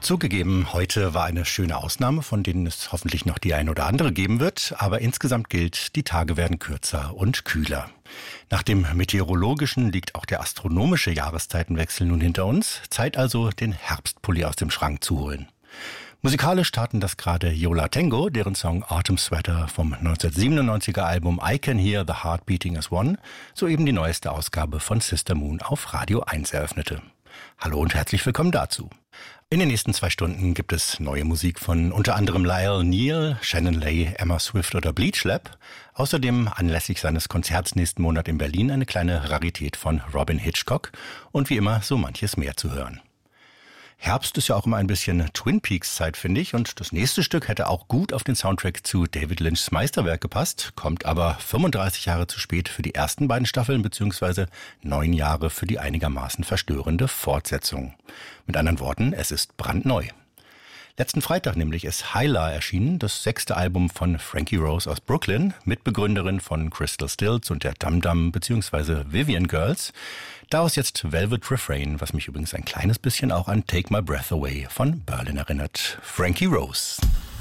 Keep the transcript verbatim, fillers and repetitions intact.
Zugegeben, heute war eine schöne Ausnahme, von denen es hoffentlich noch die ein oder andere geben wird, aber insgesamt gilt, die Tage werden kürzer und kühler. Nach dem meteorologischen liegt auch der astronomische Jahreszeitenwechsel nun hinter uns. Zeit also, den Herbstpulli aus dem Schrank zu holen. Musikalisch taten das gerade Yola Tango, deren Song Autumn Sweater vom neunzehnhundertsiebenundneunziger Album I Can Hear the Heart Beating as One soeben die neueste Ausgabe von Sister Moon auf Radio eins eröffnete. Hallo und herzlich willkommen dazu. In den nächsten zwei Stunden gibt es neue Musik von unter anderem Lyle Neal, Shannon Lay, Emma Swift oder Bleach Lab. Außerdem anlässlich seines Konzerts nächsten Monat in Berlin eine kleine Rarität von Robin Hitchcock und wie immer so manches mehr zu hören. Herbst ist ja auch immer ein bisschen Twin Peaks Zeit, finde ich, und das nächste Stück hätte auch gut auf den Soundtrack zu David Lynchs Meisterwerk gepasst, kommt aber fünfunddreißig Jahre zu spät für die ersten beiden Staffeln beziehungsweise neun Jahre für die einigermaßen verstörende Fortsetzung. Mit anderen Worten, es ist brandneu. Letzten Freitag nämlich ist Hyla erschienen, das sechste Album von Frankie Rose aus Brooklyn, Mitbegründerin von Crystal Stills und der Dum Dum bzw. Vivian Girls. Daraus jetzt Velvet Refrain, was mich übrigens ein kleines bisschen auch an Take My Breath Away von Berlin erinnert. Frankie Rose.